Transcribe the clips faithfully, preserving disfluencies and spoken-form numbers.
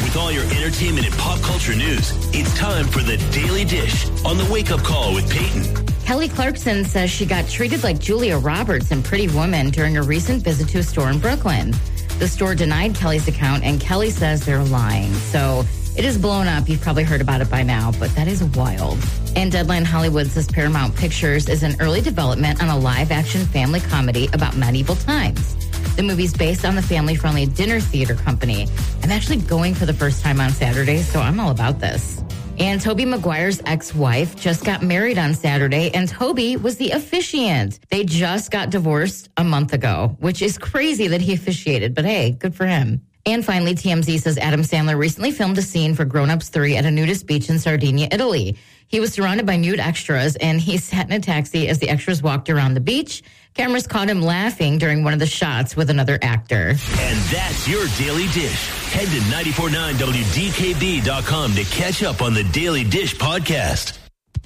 With all your entertainment and pop culture news, it's time for the Daily Dish on the Wake Up Call with Peyton. Kelly Clarkson says she got treated like Julia Roberts in Pretty Woman during a recent visit to a store in Brooklyn. The store denied Kelly's account, and Kelly says they're lying. So it is blown up. You've probably heard about it by now, but that is wild. And Deadline Hollywood says Paramount Pictures is in early development on a live-action family comedy about medieval times. The movie's based on the family-friendly dinner theater company. I'm actually going for the first time on Saturday, so I'm all about this. And Tobey Maguire's ex-wife just got married on Saturday, and Tobey was the officiant. They just got divorced a month ago, which is crazy that he officiated, but hey, good for him. And finally, T M Z says Adam Sandler recently filmed a scene for Grown Ups three at a nudist beach in Sardinia, Italy. He was surrounded by nude extras, and he sat in a taxi as the extras walked around the beach. Cameras caught him laughing during one of the shots with another actor. And that's your Daily Dish. Head to nine four nine W D K B dot com to catch up on the Daily Dish podcast.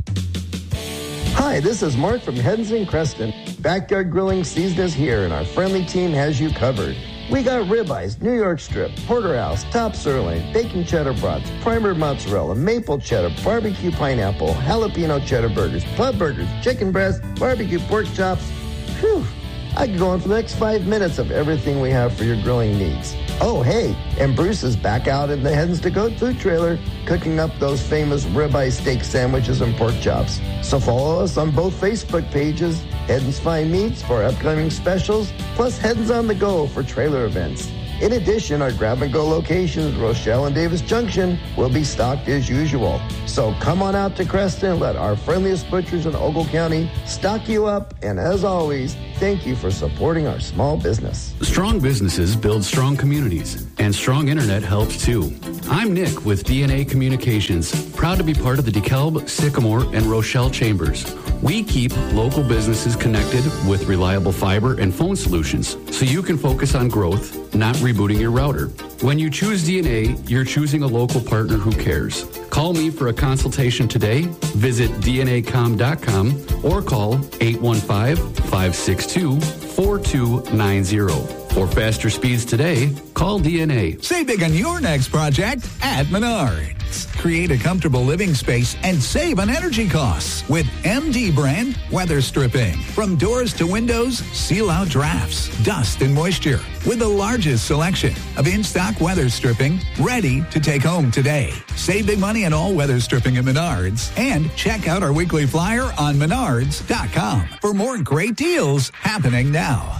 Hi, this is Mark from Hensing Creston. Backyard grilling season is here, and our friendly team has you covered. We got ribeyes, New York strip, porterhouse, top sirloin, bacon cheddar brats, primer mozzarella, maple cheddar, barbecue pineapple, jalapeno cheddar burgers, club burgers, chicken breast, barbecue pork chops. Whew, I could go on for the next five minutes of everything we have for your grilling needs. Oh, hey, and Bruce is back out in the Heddens to Goat food trailer cooking up those famous ribeye steak sandwiches and pork chops. So follow us on both Facebook pages, Heddens Fine Meats for upcoming specials, plus Heddens on the Go for trailer events. In addition, our grab-and-go locations, Rochelle and Davis Junction, will be stocked as usual. So come on out to Creston and let our friendliest butchers in Ogle County stock you up. And as always, thank you for supporting our small business. Strong businesses build strong communities, and strong internet helps too. I'm Nick with D N A Communications, proud to be part of the DeKalb, Sycamore, and Rochelle Chambers. We keep local businesses connected with reliable fiber and phone solutions so you can focus on growth, not rebooting your router. When you choose D N A, you're choosing a local partner who cares. Call me for a consultation today. Visit D N A com dot com or call eight one five, five six two, four two nine zero. For faster speeds today, call D N A. Save big on your next project at Menards. Create a comfortable living space and save on energy costs with M D brand weather stripping. From doors to windows, seal out drafts, dust, and moisture with the largest selection of in-stock weather stripping ready to take home today. Save big money on all weather stripping at Menards and check out our weekly flyer on menards dot com for more great deals happening now.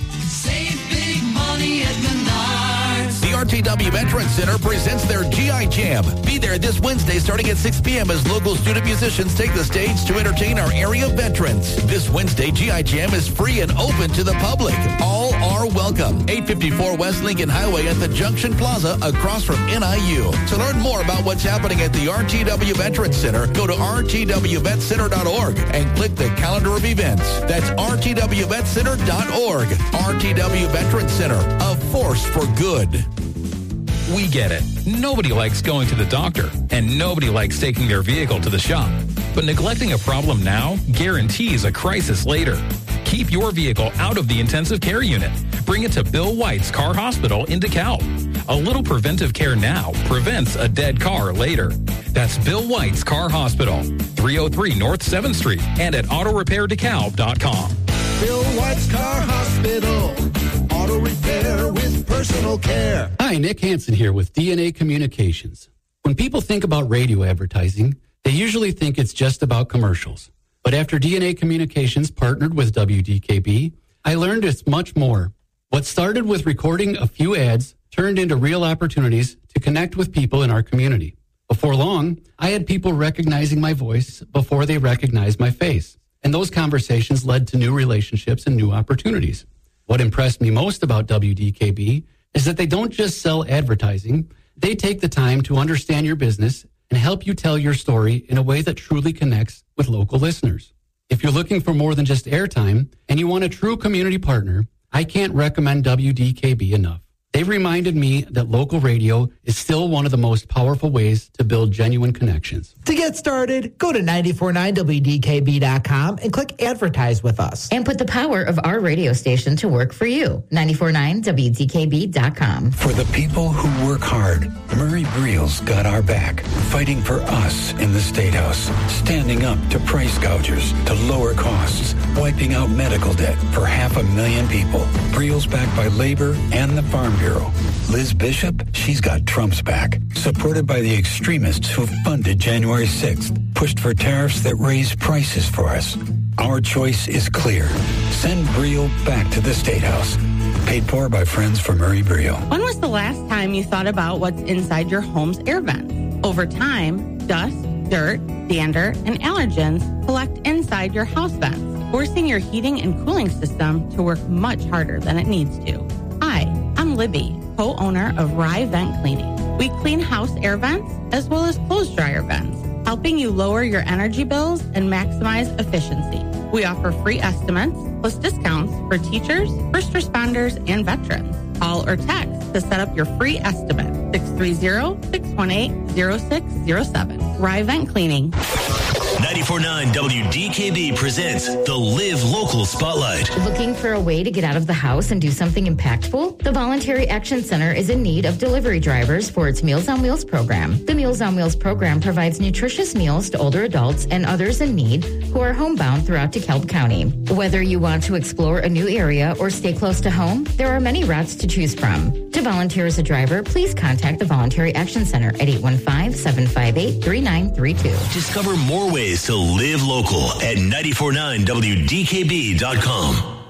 Save big money at Menards. The R T W Veterans Center presents their G I Jam. Be there this Wednesday starting at six p.m. as local student musicians take the stage to entertain our area veterans. This Wednesday, G I Jam is free and open to the public. All are welcome. eight fifty-four West Lincoln Highway at the Junction Plaza across from N I U. To learn more about what's happening at the R T W Veterans Center, go to r t w vet center dot org and click the calendar of events. That's r t w vet center dot org. R T W Veterans Center, a force for good. We get it. Nobody likes going to the doctor, and nobody likes taking their vehicle to the shop. But neglecting a problem now guarantees a crisis later. Keep your vehicle out of the intensive care unit. Bring it to Bill White's Car Hospital in DeKalb. A little preventive care now prevents a dead car later. That's Bill White's Car Hospital, three oh three North seventh Street, and at auto repair dekalb dot com. Bill White's Car Hospital. Auto repair with personal care. Hi, Nick Hansen here with D N A Communications. When people think about radio advertising, they usually think it's just about commercials. But after D N A Communications partnered with W D K B, I learned it's much more. What started with recording a few ads turned into real opportunities to connect with people in our community. Before long, I had people recognizing my voice before they recognized my face. And those conversations led to new relationships and new opportunities. What impressed me most about W D K B is that they don't just sell advertising. They take the time to understand your business and help you tell your story in a way that truly connects with local listeners. If you're looking for more than just airtime and you want a true community partner, I can't recommend W D K B enough. They reminded me that local radio is still one of the most powerful ways to build genuine connections. To get started, go to nine four nine W D K B dot com and click Advertise with us. And put the power of our radio station to work for you. nine four nine W D K B dot com. For the people who work hard, Murray Briel's got our back, fighting for us in the State House, standing up to price gougers to lower costs, wiping out medical debt for half a million people. Briel's backed by labor and the Farm Bureau. Liz Bishop, she's got Trump's back, supported by the extremists who funded January sixth, pushed for tariffs that raise prices for us. Our choice is clear. Send Briel back to the State House. Paid for by friends for Murray Briel. When was the last time you thought about what's inside your home's air vents? Over time, dust, dirt, dander, and allergens collect inside your house vents, forcing your heating and cooling system to work much harder than it needs to. Hi, I'm Libby, co-owner of Rye Vent Cleaning. We clean house air vents as well as clothes dryer vents, helping you lower your energy bills and maximize efficiency. We offer free estimates plus discounts for teachers, first responders, and veterans. Call or text to set up your free estimate, six three zero, six one eight, zero six zero seven. Rye Vent Cleaning. ninety-four point nine W D K B presents the Live Local Spotlight. Looking for a way to get out of the house and do something impactful? The Voluntary Action Center is in need of delivery drivers for its Meals on Wheels program. The Meals on Wheels program provides nutritious meals to older adults and others in need who are homebound throughout DeKalb County. Whether you want to explore a new area or stay close to home, there are many routes to choose from. To volunteer as a driver, please contact the Voluntary Action Center at eight one five, seven five eight, three nine three two. Discover more ways to live local at nine four nine W D K B dot com.